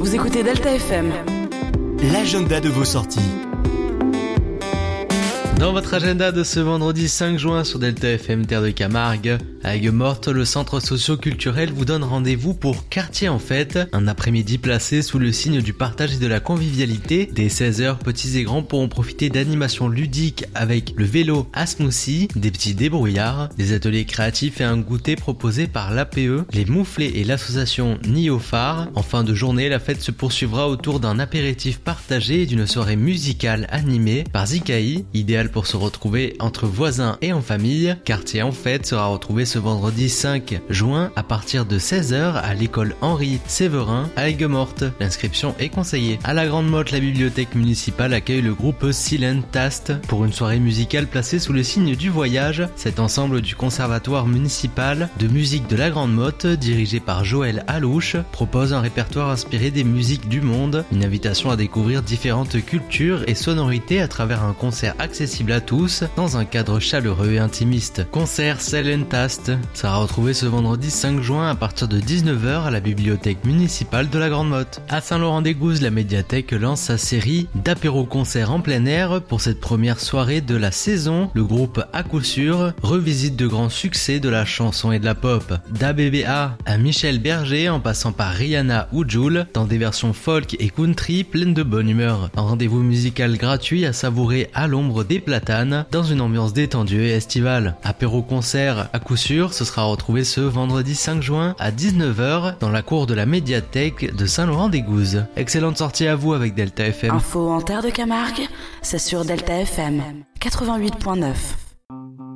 Vous écoutez Delta FM. L'agenda de vos sorties. Dans votre agenda de ce vendredi 5 juin sur Delta FM Terre de Camargue, à Aigues-Mortes, le centre socio-culturel vous donne rendez-vous pour Quartier en Fête, un après-midi placé sous le signe du partage et de la convivialité. Dès 16h, petits et grands pourront profiter d'animations ludiques avec le vélo à smoothie, des petits débrouillards, des ateliers créatifs et un goûter proposé par l'APE, les Mouflets et l'association Niophare. En fin de journée, la fête se poursuivra autour d'un apéritif partagé et d'une soirée musicale animée par Zikaï, idéal pour se retrouver entre voisins et en famille. Quartier en Fête sera retrouvé ce vendredi 5 juin à partir de 16h à l'école Henri Séverin à Aigues-Mortes. L'inscription est conseillée. À la Grande Motte, la bibliothèque municipale accueille le groupe Silent Tast pour une soirée musicale placée sous le signe du voyage. Cet ensemble du conservatoire municipal de musique de la Grande Motte, dirigé par Joël Alouche, propose un répertoire inspiré des musiques du monde. Une invitation à découvrir différentes cultures et sonorités à travers un concert accessible à tous dans un cadre chaleureux et intimiste. Concert Silent Tast sera retrouvé ce vendredi 5 juin à partir de 19h à la bibliothèque municipale de la Grande Motte. À Saint-Laurent-des-Gouzes, la médiathèque lance sa série d'apéro-concerts en plein air. Pour cette première soirée de la saison, le groupe À Coup Sûr revisite de grands succès de la chanson et de la pop. d'ABBA à Michel Berger en passant par Rihanna ou Jul, dans des versions folk et country pleines de bonne humeur. Un rendez-vous musical gratuit à savourer à l'ombre des platanes dans une ambiance détendue et estivale. Apéro-concert à coup sûr, ce sera retrouvé ce vendredi 5 juin à 19h dans la cour de la médiathèque de Saint-Laurent-des-Gouzes. Excellente sortie à vous avec Delta FM. Info en Terre de Camargue, c'est sur Delta FM 88.9.